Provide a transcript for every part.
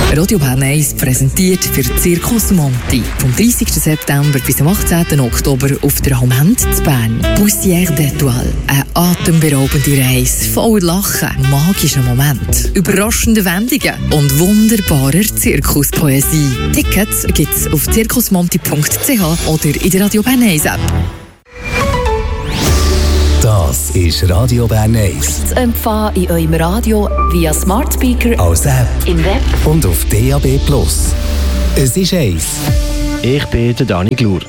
Radio Bern 1 präsentiert für Circus Monti. Vom 30. September bis zum 18. Oktober auf der Haumend zu Bern. Poussière d'Étoile. Eine atemberaubende Reise voller Lachen, magischen Moment, überraschende Wendungen und wunderbarer Zirkuspoesie. Tickets gibt's auf circusmonti.ch oder in der Radio Bern 1 App. Das ist Radio Bern 1. Zu empfangen in eurem Radio via Smart Speaker, als App, im Web und auf DAB+. Es ist 1. Ich bin der Dani Glur.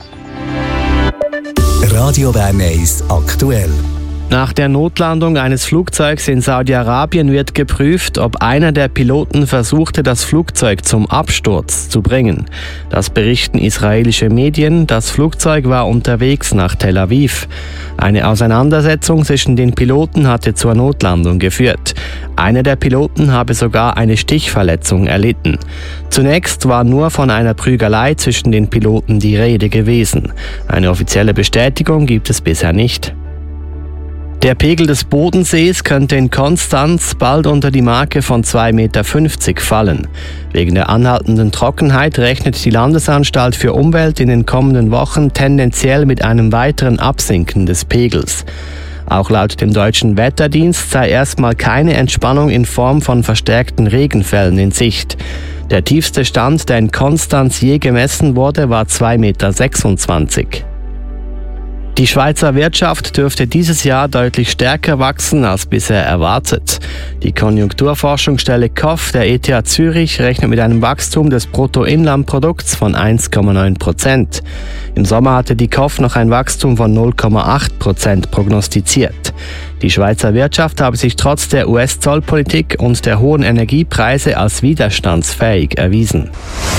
Radio Bern 1 aktuell. Nach der Notlandung eines Flugzeugs in Saudi-Arabien wird geprüft, ob einer der Piloten versuchte, das Flugzeug zum Absturz zu bringen. Das berichten israelische Medien. Das Flugzeug war unterwegs nach Tel Aviv. Eine Auseinandersetzung zwischen den Piloten hatte zur Notlandung geführt. Einer der Piloten habe sogar eine Stichverletzung erlitten. Zunächst war nur von einer Prügelei zwischen den Piloten die Rede gewesen. Eine offizielle Bestätigung gibt es bisher nicht. Der Pegel des Bodensees könnte in Konstanz bald unter die Marke von 2,50 Meter fallen. Wegen der anhaltenden Trockenheit rechnet die Landesanstalt für Umwelt in den kommenden Wochen tendenziell mit einem weiteren Absinken des Pegels. Auch laut dem Deutschen Wetterdienst sei erstmal keine Entspannung in Form von verstärkten Regenfällen in Sicht. Der tiefste Stand, der in Konstanz je gemessen wurde, war 2,26 Meter. Die Schweizer Wirtschaft dürfte dieses Jahr deutlich stärker wachsen als bisher erwartet. Die Konjunkturforschungsstelle KOF der ETH Zürich rechnet mit einem Wachstum des Bruttoinlandprodukts von 1,9%. Im Sommer hatte die KOF noch ein Wachstum von 0,8% prognostiziert. Die Schweizer Wirtschaft habe sich trotz der US-Zollpolitik und der hohen Energiepreise als widerstandsfähig erwiesen.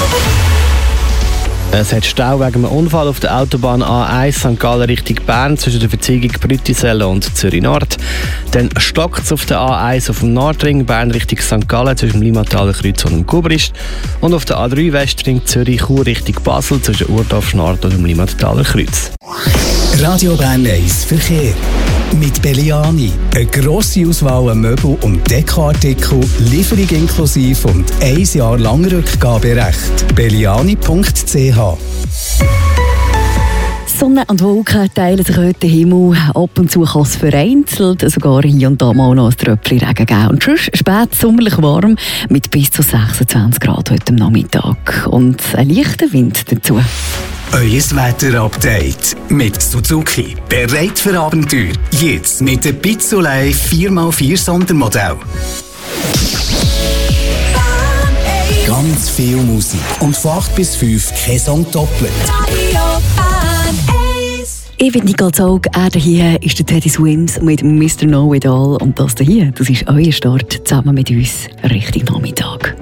Es hat Stau wegen einem Unfall auf der Autobahn A1 St. Gallen Richtung Bern zwischen der Verziegung Brütiselle und Zürich Nord. Dann stockt es auf der A1 auf dem Nordring Bern Richtung St. Gallen zwischen dem Limmataler Kreuz und dem Kubrist. Und auf der A3 Westring Zürich Chur Richtung Basel zwischen Urdorf Nord und dem Limmataler Kreuz. Radio Bern 1 Verkehr. Mit Belliani. Eine grosse Auswahl an Möbel- und Dekoartikel, Lieferung inklusive und 1 Jahr lang Rückgaberecht. Belliani.ch. Sonne und Wolken teilen sich heute den Himmel. Ab und zu kann es vereinzelt sogar hier und da mal noch ein Tröpfchen Regen geben. Und sonst spät sommerlich warm mit bis zu 26 Grad heute Nachmittag. Und ein leichter Wind dazu. Euer Wetter-Update mit Suzuki. Bereit für Abenteuer. Jetzt mit der Pizzolei 4x4 Sondermodell. Ganz viel Musik. Und von 8 bis 5 kein Song doppelt. Ich bin Nicole Zog, hier ist der Teddy Swims mit Mr. Know It All. Und das hier, das ist euer Start zusammen mit uns Richtung Nachmittag.